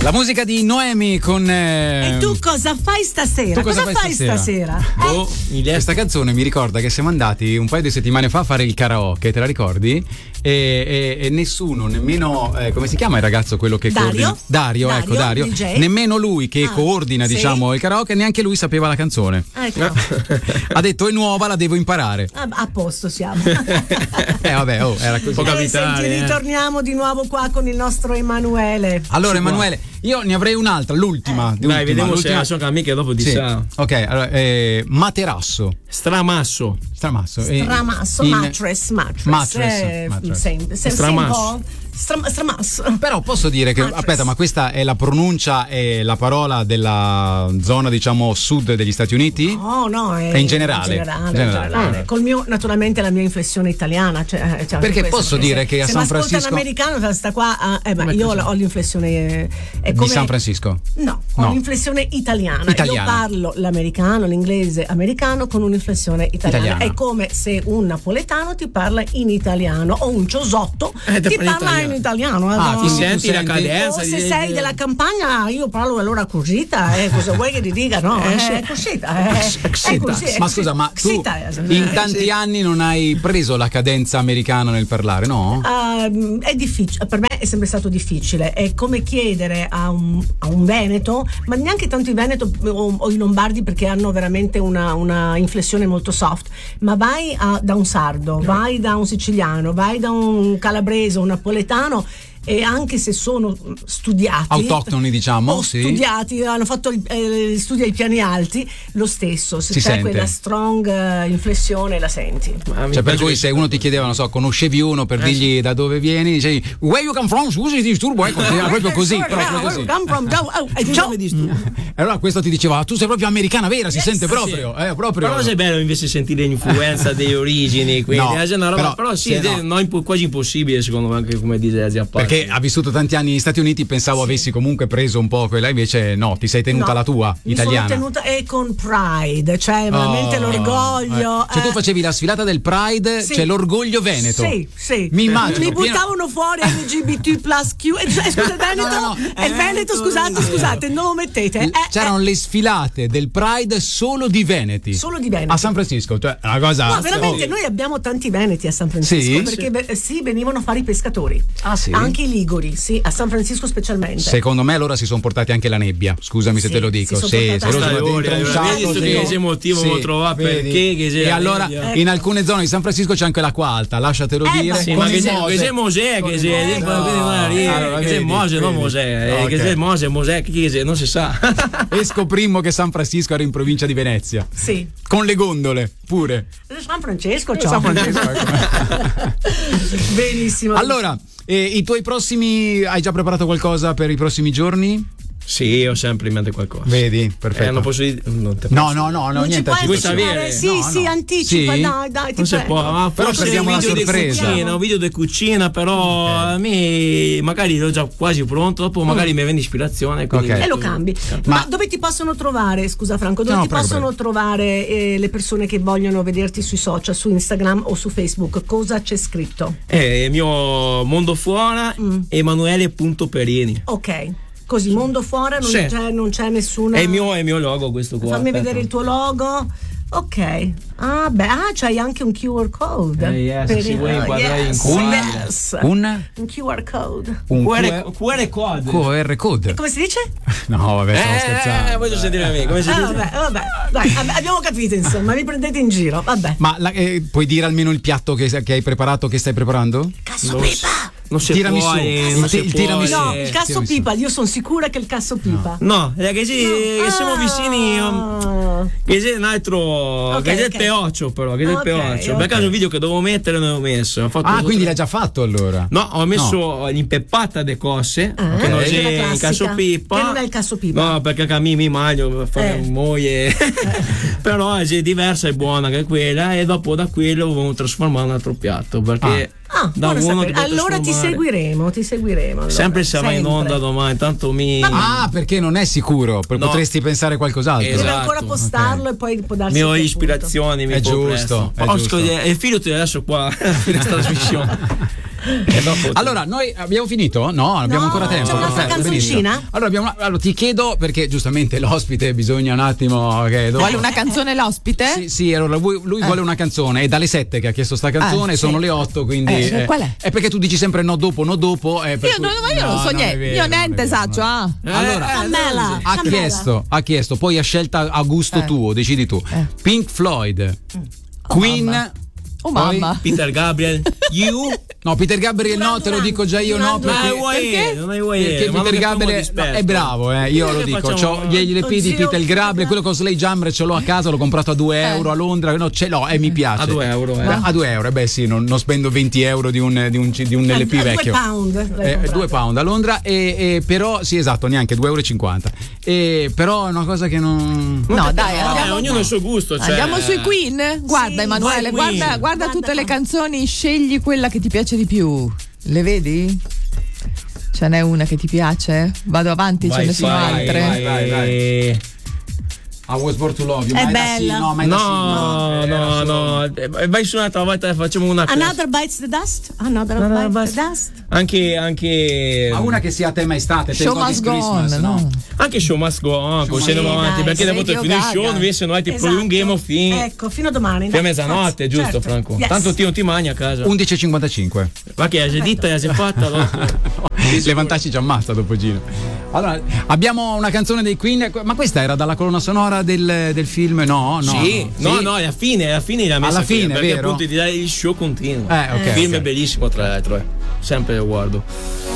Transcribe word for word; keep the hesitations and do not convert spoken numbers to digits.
La musica di Noemi con eh... E tu cosa fai stasera? Tu cosa, cosa fai stasera? stasera? Boh, eh? Questa canzone mi ricorda che siamo andati un paio di settimane fa a fare il karaoke, te la ricordi? E, e, e nessuno, nemmeno eh, come si chiama il ragazzo quello che Dario? coordina? Dario, Dario, ecco Dario. D J? Nemmeno lui che ah, coordina, sì? diciamo, il karaoke, neanche lui sapeva la canzone. Ecco. Ha detto è nuova, la devo imparare. A, a posto siamo. Eh vabbè, oh, era così. Può capitare, senti, eh. ritorniamo di nuovo qua con il nostro Emanuele. Allora Emanuele, io ne avrei un'altra, l'ultima. Eh. Dai, vediamo l'ultima. Se sono amiche dopo di sì. sa. Ok, allora, eh, materasso. Stramasso. Stramasso. Stramasso, in... mattress, mattress. Mattress. Eh, mattress. Sem- sem- Stramasso. Stram- stramasso. Però posso dire che, mattress. aspetta, ma questa è la pronuncia e la parola della zona, diciamo, sud degli Stati Uniti? No, no, è, è in generale. In generale, generale. In generale. Ah. Col mio, naturalmente, la mia inflessione italiana. Cioè, cioè perché posso dire se, che a se San Francisco. Se l'americano sta qua, eh, beh, io ho l'inflessione. È come, di San Francisco? No, ho no. l'inflessione italiana. italiana. Io parlo l'americano, l'inglese americano con un'inflessione italiana. italiana. È come se un napoletano ti parla in italiano o un ciosotto eh, ti parla italiano. in italiano. Ah, no. ti senti la cadenza? O se di, sei di... della campagna, io parlo allora cosita, eh, cosa vuoi che ti dica? No, eh, è cosita, eh, è così. Ma scusa, ma tu in tanti sì. anni non hai preso la cadenza americana nel parlare, no? Uh, è difficile, per me è sempre stato difficile. È come chiedere a un, a un veneto, ma neanche tanto i veneto o, o i lombardi perché hanno veramente una, una inflessione molto soft. Ma vai a, da un sardo, vai da un siciliano, vai da un calabrese, un napoletano. E anche se sono studiati autoctoni, diciamo, o sì. studiati, hanno fatto gli eh, studi ai piani alti, lo stesso, se si c'è sente. quella strong uh, inflessione la senti. Cioè, per cui se uno ti chiedeva, non so, conoscevi uno per eh, dirgli sì. da dove vieni, dicevi where you come from, scusi ti disturbo, ecco, proprio così, proprio così. Come from, oh, oh, ciao. Allora questo ti diceva tu sei proprio americana vera, si yes, sente proprio, sì. eh, proprio. Però è bello invece sentire l'influenza delle origini, quindi no, è una roba, però, però sì, no. no, impo- quasi impossibile secondo me, anche come dice Zia Patti. Perché ha vissuto tanti anni negli Stati Uniti, pensavo sì. avessi comunque preso un po' quella, invece no, ti sei tenuta no, la tua mi italiana. Sono tenuta e con pride, cioè veramente oh, l'orgoglio. Eh. Cioè tu facevi la sfilata del Pride, sì. cioè l'orgoglio veneto. Sì, sì. Mi immagino. Mi buttavano fuori L G B T plus Q. Eh, scusa, Veneto, no, no, no. È il Veneto, scusate, scusate, non lo mettete. Eh, C'erano eh. le sfilate del Pride solo di veneti. Solo di veneti. A San Francisco, cioè una cosa. No, veramente, oh. noi abbiamo tanti veneti a San Francisco, sì? perché sì. sì, venivano a fare i pescatori. Ah, sì. Anche i liguri, sì, a San Francisco specialmente. Secondo me allora si sono portati anche la nebbia, scusami sì, se te lo dico. Si sì, se lo sono visto che c'è motivo sì, trovare perché che e allora ecco. in alcune zone di San Francisco c'è anche l'acqua alta, lasciatelo eh, dire. Sì, ma che c'è Mosè, che c'è che c'è Mosè, non Mosè, che c'è Mosè, Mosè, che c'è, non si sa. E scoprimmo che San Francisco era in provincia di Venezia. Sì. Con le gondole, pure. San Francesco, ciao. San Francesco. Benissimo. Allora, eh, i tuoi prossimi, hai già preparato qualcosa per i prossimi giorni? Sì, ho sempre in mente qualcosa. Vedi, perfetto. Eh, non posso dire. Non te no, no, no, no, non niente. Ci puoi sapere? Sì, no, sì, no. anticipa, sì? dai, dai, ti non si può, ma però perdiamo un la video sorpresa. Di cucina, un video di cucina, però okay. a me magari l'ho già quasi pronto, dopo magari mm. mi viene ispirazione okay. e lo cambi. Ma, ma dove ti possono trovare, scusa Franco, dove no, ti prego, possono prego. trovare eh, le persone che vogliono vederti sui social, su Instagram o su Facebook? Cosa c'è scritto? Eh, il mio mondo fuori mm. Emanuele punto Perini. Ok. Così, mondo fuori, non, sì. c'è, non c'è nessuna. È il mio, è il mio logo questo qua. Fammi aspetta. vedere il tuo logo. Ok. Ah, beh, ah, c'hai anche un Q R code. Eh, yes, per si vuoi inquadrare yes, in yes. un un Q R code. Un Q R, Q R code. Q R code. E come si dice? No, vabbè, stavo eh, scherzando. Eh, voglio sentire a me. Come si ah, dice? Vabbè, vabbè. Dai, abbiamo capito, insomma, mi prendete in giro. Vabbè. Ma la, eh, puoi dire almeno il piatto che, che hai preparato, che stai preparando? Casso pipa. Non si tiramisù. può, eh, non il, si il può, tiramisù. No, il casso tiramisù. pipa, io sono sicura che il casso pipa. No, no che, sì, no. che siamo vicini. Ah. Che c'è un altro. Okay, che c'è okay. il peoccio, però. Che c'è okay, il peoccio. Okay. Per caso il video che dovevo mettere non l'ho messo. Ho fatto ah, quindi l'hai già fatto allora? No, ho messo no. l'impeppata de cose. Ah, che non okay. c'è il casso pipa. Che non è il casso pipa. No, perché a me mi maglio per fare eh. moglie. Però è diversa e buona che quella. E dopo da quello volevo trasformare in un altro piatto. Perché. Ah. Ah, da uno allora ti seguiremo, ti seguiremo. Allora. Sempre se va in onda domani, tanto mi. Ah, perché non è sicuro, no. potresti pensare qualcos'altro. Deve esatto. ancora postarlo okay. e poi può darsi. Mi ho ispirazioni, mi è giusto. È oh, giusto. E il figlio ti adesso qua a fine trasmissione. E dopo- Allora, noi abbiamo finito? No, abbiamo No, ancora tempo. c'è un'altra Perfetto, canzoncina? benissimo. Allora, abbiamo una- allora, ti chiedo, perché giustamente l'ospite bisogna un attimo. Che dopo- Vuole una canzone l'ospite? Sì, sì, allora lui, lui Eh. vuole una canzone. È dalle sette che ha chiesto sta canzone, Eh, sono sì. le otto, quindi. Eh, qual è? È perché tu dici sempre no dopo, no dopo. eh, per Io, cui- non, ma io non no, so è niente, vero, io non è niente vero, saccio, non è ah. vero. Allora, Eh, Cammela. ha Cammela. chiesto, ha chiesto, poi ha scelta a gusto Eh. tuo, decidi tu. Eh. Pink Floyd, Queen. mamma. Oh poi- mamma. Peter Gabriel, You. No, Peter Gabriel no, te lo dico già io no, Non hai perché. guai, non hai guai. Perché Peter Gabriel no, è bravo, eh, io lo dico. C'ho gli L P di Oddio. Peter Gabriel, quello con Slay Jammer ce l'ho a casa, l'ho comprato a due euro a Londra. No, ce l'ho e mi piace. A due euro, eh. Beh, a due euro, eh, beh sì, non, non spendo venti euro di un, di un, di un L P A- a vecchio. due pound l'hai Eh, comprato. due pound a Londra, e, e però sì, esatto, neanche due euro e cinquanta. E, però è una cosa che non. No, dai, Eh, andiamo, ognuno ha il suo gusto. Cioè... andiamo sui Queen? Guarda, Sì, Emanuele, vai Queen. guarda, guarda Guarda tutte le qua. canzoni, scegli quella che ti piace di più. Le vedi? Ce n'è una che ti piace? Vado avanti, ce Vai, ne sono vai, altre. vai, vai, vai. Eh, I was born to love you. È ma da bella. sì, no, ma è da sì, No, eh, era no, solo- no. Eh, Vai su un'altra volta, facciamo una. Another Bites the Dust? Another Another Bites Bites- the Dust? Anche, anche. Ma una che sia tema estate, Show Thank God must It's go Christmas, on, no? no? Anche Show Must Go On, così andiamo Sì, avanti. dai, Perché Radio dopo finire il show, Gaga. invece noi ti Esatto. prolunghiamo fino, Ecco, fino a domani. fino a dai, mezzanotte, forza. giusto, Certo. Franco? Yes. Tanto ti non ti mangi a casa. undici e cinquantacinque. Ma che hai dita e hai fatta dopo? Levantarci ci ammazza dopo Gino. Allora, abbiamo una canzone dei Queen, ma questa era dalla colonna sonora del, del film? No, no. Sì, no, no, alla fine, alla fine l'ha messa Alla qui, fine, perché vero? appunto ti dai il show continuo. Eh, ok, Il film ok. è bellissimo, tra l'altro, eh. Sempre lo guardo.